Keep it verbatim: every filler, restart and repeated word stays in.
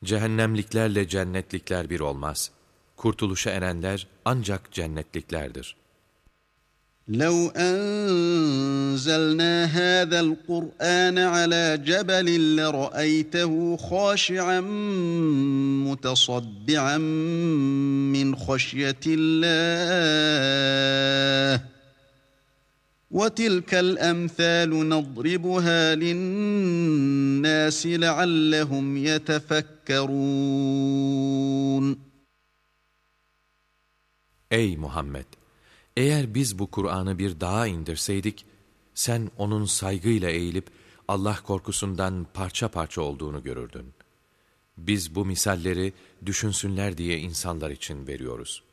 Cehennemliklerle cennetlikler bir olmaz. Kurtuluşa erenler ancak cennetliklerdir. لَوْ أَنزَلْنَا هَذَا الْقُرْآنَ عَلَى جَبَلٍ لَرَأَيْتَهُ خَاشِعًا مُتَصَدِّعًا مِّنْ خَشْيَةِ اللّٰهِ وَتِلْكَ الْأَمْثَالُ نَضْرِبُهَا لِلنَّاسِ لَعَلَّهُمْ يَتَفَكَّرُونَ Ey Muhammed! Eğer biz bu Kur'an'ı bir dağa indirseydik, sen onun saygıyla eğilip Allah korkusundan parça parça olduğunu görürdün. Biz bu misalleri düşünsünler diye insanlar için veriyoruz.